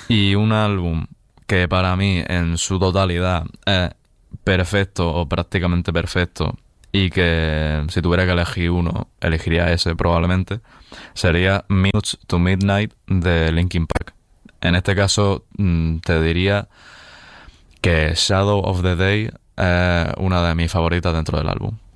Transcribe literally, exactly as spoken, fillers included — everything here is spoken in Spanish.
Y un álbum que para mí en su totalidad es perfecto o prácticamente perfecto y que si tuviera que elegir uno, elegiría ese probablemente, sería Minutes to Midnight de Linkin Park. En este caso, mm, te diría que Shadow of the Day es una de mis favoritas dentro del álbum.